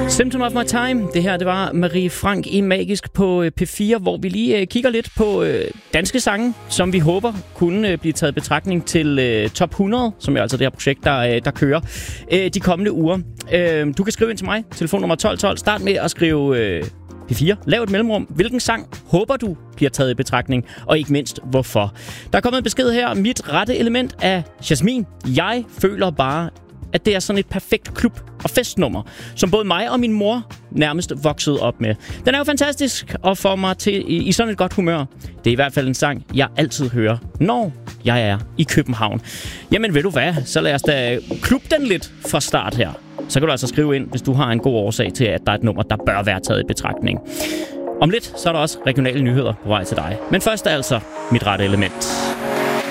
Symptom of my time. Det her, det var Marie Frank i Magisk på P4, hvor vi lige kigger lidt på danske sange, som vi håber kunne blive taget i betragtning til Top 100, som er altså det her projekt, der kører de kommende uger. Du kan skrive ind til mig, telefonnummer 1212. Start med at skrive P4. Lav et mellemrum. Hvilken sang håber du bliver taget i betragtning, og ikke mindst hvorfor? Der er kommet en besked her. Mit rette element af Jasmin. Jeg føler bare, at det er sådan et perfekt klub- og festnummer, som både mig og min mor nærmest voksede op med. Den er jo fantastisk og får mig til i sådan et godt humør. Det er i hvert fald en sang, jeg altid hører, når jeg er i København. Jamen ved du hvad, så lad os da klubbe den lidt fra start her. Så kan du altså skrive ind, hvis du har en god årsag til, at der er et nummer, der bør være taget i betragtning. Om lidt, så er der også regionale nyheder på vej til dig. Men først er altså mit rette element.